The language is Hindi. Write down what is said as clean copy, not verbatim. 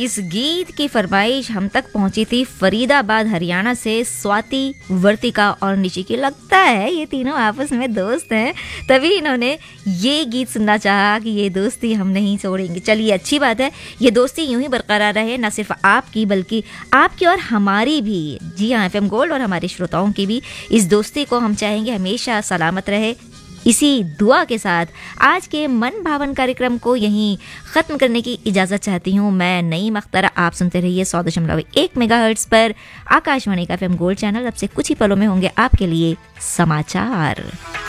इस गीत की फरमाइश हम तक पहुंची थी फरीदाबाद हरियाणा से स्वाति, वर्तिका और निशी की। लगता है ये तीनों आपस में दोस्त हैं, तभी इन्होंने ये गीत सुनना चाहा कि ये दोस्ती हम नहीं छोड़ेंगे। चलिए अच्छी बात है, ये दोस्ती यूं ही बरकरार रहे, न सिर्फ आपकी बल्कि आपकी और हमारी भी। जी हाँ, FM गोल्ड और हमारे श्रोताओं की भी इस दोस्ती को हम चाहेंगे हमेशा सलामत रहे। इसी दुआ के साथ आज के मन भावन कार्यक्रम को यहीं ख़त्म करने की इजाज़त चाहती हूँ मैं, नईम अख्तर। आप सुनते रहिए 100.1 मेगाहर्ट्ज़ पर आकाशवाणी का FM गोल्ड चैनल। अब से कुछ ही पलों में होंगे आपके लिए समाचार।